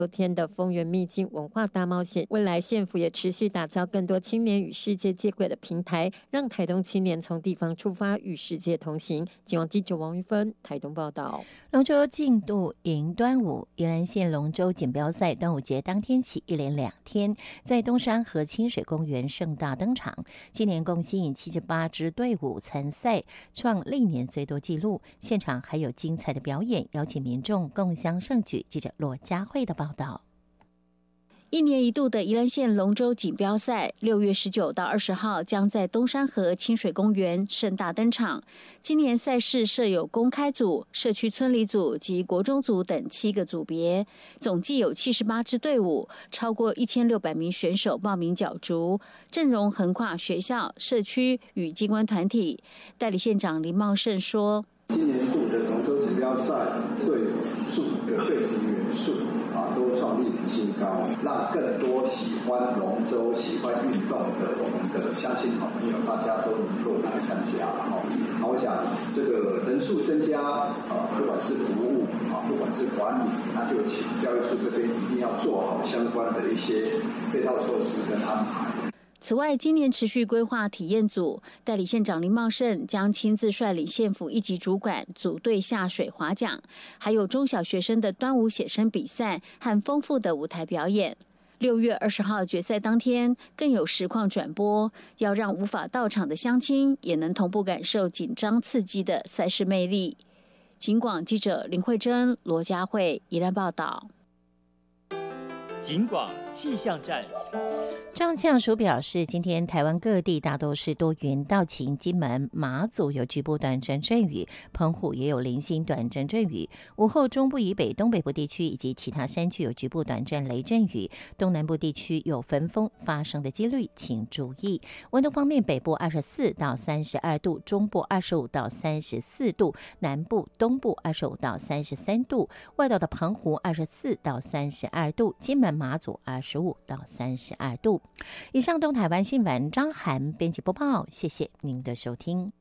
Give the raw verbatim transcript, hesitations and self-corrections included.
昨天的丰原秘境文化大冒险，未来县府也持续打造更多青年与世界接轨的平台，让台东青年从地方出发，与世界同行。警网记者王玉芬台东报道。 龙舟竞渡迎端午，宜兰县龙舟锦标赛端午节当天起一连两天，在东山和清水公园盛大登场。今年共吸引七十八支队伍参赛，创历年最多纪录。现场还有精彩的表演，邀请民众共襄盛举。记者罗佳慧的报道。 一年一度的宜兰县龙舟锦标赛，六月十九到二十号将在东山河清水公园盛大登场。今年赛事设有公开组、社区村里组及国中组等七个组别，总计有七十八支队伍，超过一千六百名选手报名角逐，阵容横跨学校、社区与机关团体。代理县长林茂胜说：“ 今年度的龙舟锦标赛队伍数的队职元素。”啊，都创历年新高，让更多喜欢龙舟、喜欢运动的我们的乡亲好朋友，大家都能够来参加。哈，那我想这个人数增加，啊，不管是服务啊，不管是管理，那就请教育处这边一定要做好相关的一些配套措施跟安排。 此外，今年持续规划体验组，代理县长林茂胜将亲自率领县府一级主管组队下水划桨，还有中小学生的端午写生比赛和丰富的舞台表演。六月二十号决赛当天，更有实况转播，要让无法到场的乡亲也能同步感受紧张刺激的赛事魅力。警广记者林慧珍、罗佳慧宜兰报道。 警广气象站。 气象署表示，今天台湾各地大都是多云到晴，金门、马祖有局部短暂阵雨，澎湖也有零星短暂阵雨。午后中部以北、东北部地区以及其他山区有局部短暂雷阵雨，东南部地区有焚风发生的几率，请注意。温度方面，北部二十四到三十二度，中部二十五到三十四度，南部、东部二十五到三十三度，外岛的澎湖二十四到三十二度，金门、马祖二十五到三十二度。以上东台湾新闻张涵编辑播报，谢谢您的收听。